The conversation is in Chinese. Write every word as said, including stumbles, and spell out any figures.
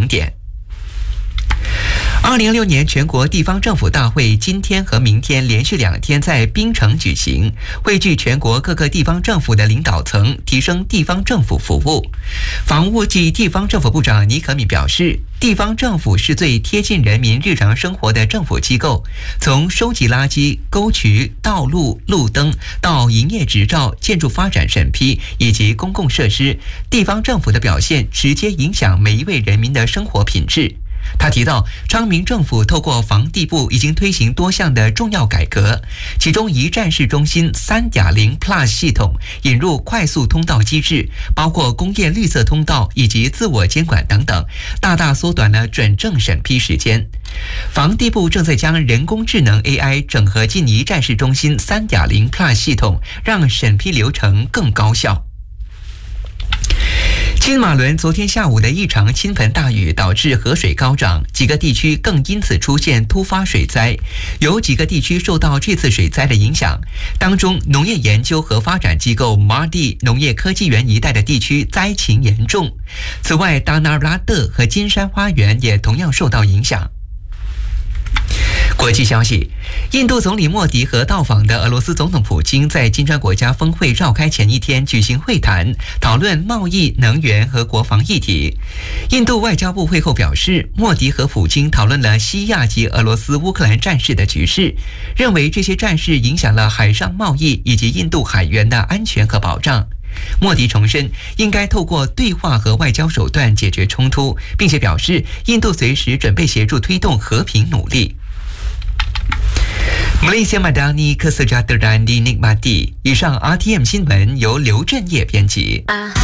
终点。二零二六年全国地方政府大会今天和明天连续两天在槟城举行，汇聚全国各个地方政府的领导层，提升地方政府服务。房屋及地方政府部长倪可敏表示，地方政府是最贴近人民日常生活的政府机构，从收集垃圾、沟渠、道路、路灯到营业执照、建筑发展审批以及公共设施，地方政府的表现直接影响每一位人民的生活品质。他提到，昌明政府透过房地部已经推行多项的重要改革，其中一站式中心 三点零 Plus 系统引入快速通道机制，包括工业绿色通道以及自我监管等等，大大缩短了准证审批时间。房地部正在将人工智能 A I 整合进一站式中心 三点零 Plus 系统，让审批流程更高效。金马仑昨天下午的一场倾盆大雨导致河水高涨，几个地区更因此出现突发水灾，有几个地区受到这次水灾的影响。当中，农业研究和发展机构马地农业科技园一带的地区灾情严重。此外，达纳拉德和金山花园也同样受到影响。国际消息，印度总理莫迪和到访的俄罗斯总统普京在金砖国家峰会召开前一天举行会谈，讨论贸易、能源和国防议题。印度外交部会后表示，莫迪和普京讨论了西亚及俄罗斯乌克兰战事的局势，认为这些战事影响了海上贸易以及印度海员的安全和保障。莫迪重申，应该透过对话和外交手段解决冲突，并且表示，印度随时准备协助推动和平努力。Malaysia Madani Kesejahteraan dinikmati。以上 R T M 新闻由刘振业编辑。